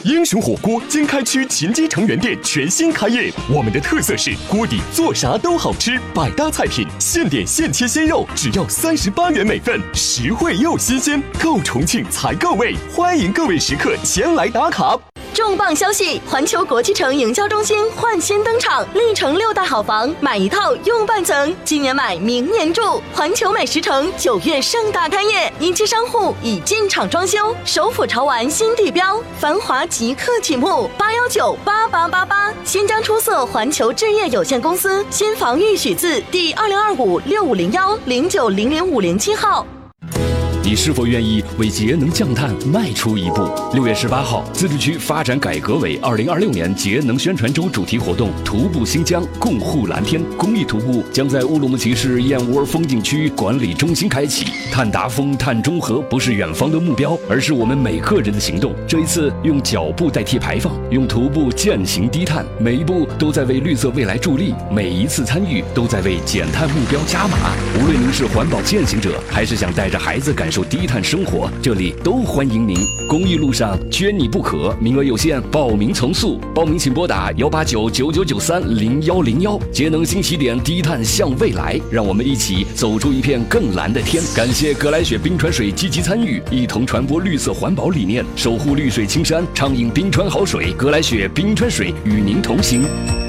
英雄火锅经开区秦基城原店全新开业，我们的特色是锅底做啥都好吃，百搭菜品，现点现切鲜肉，只要38元每份，实惠又新鲜，够重庆才够味，欢迎各位食客前来打卡。 重磅消息！环球国际城营销中心焕新登场，历城6大好房，买一套用半层，今年买明年住。环球美食城9月盛大开业，一期商户已进场装修，首府潮玩新地标，繁华即刻启幕，8198888。新疆出色环球置业有限公司新房预许字第2025650109005007号。 你是否愿意为节能降碳迈出一步？6月18号，自治区发展改革委2026年节能宣传周主题活动“徒步新疆，共护蓝天”公益徒步将在乌鲁木齐市燕窝风景区管理中心开启。碳达峰、碳中和不是远方的目标，而是我们每个人的行动。这一次，用脚步代替排放，用徒步践行低碳，每一步都在为绿色未来助力，每一次参与都在为减碳目标加码。无论您是环保践行者，还是想带着孩子感受低碳生活，这里都欢迎您。公益路上缺你不可，名额有限，报名从速。报名请拨打18999930101。节能新起点，低碳向未来，让我们一起走出一片更蓝的天。感谢格莱雪冰川水积极参与，一同传播绿色环保理念，守护绿水青山，畅饮冰川好水。格莱雪冰川水与您同行。